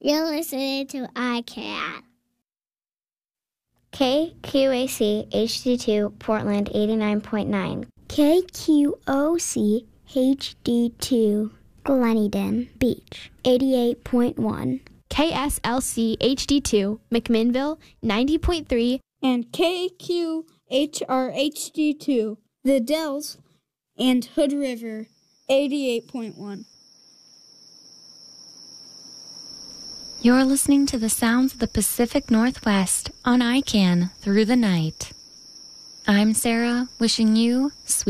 You're listening to iCat. KQAC HD2 Portland 89.9. KQOC HD2 Gleneden Beach 88.1. KSLC HD2 McMinnville 90.3. And KQHR HD2 The Dells and Hood River 88.1. You're listening to the sounds of the Pacific Northwest on ICANN through the night. I'm Sarah, wishing you sweet